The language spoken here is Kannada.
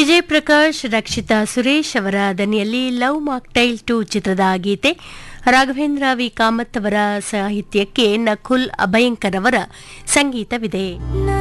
ವಿಜಯ್ ಪ್ರಕಾಶ್, ರಕ್ಷಿತಾ ಸುರೇಶ್ ಅವರ ದನಿಯಲ್ಲಿ ಲವ್ ಮಾಕ್ಟೈಲ್ 2 ಚಿತ್ರದ ಗೀತೆ. ರಾಘವೇಂದ್ರ ವಿ ಕಾಮತ್ ಅವರ ಸಾಹಿತ್ಯಕ್ಕೆ ನಕುಲ್ ಅಭಯಂಕರ್ ಅವರ ಸಂಗೀತವಿದೆ.